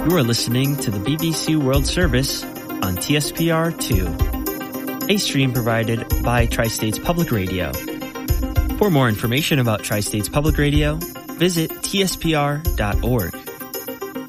You are listening to the BBC World Service on TSPR2, a stream provided by Tri-States Public Radio. For more information about Tri-States Public Radio, visit tspr.org.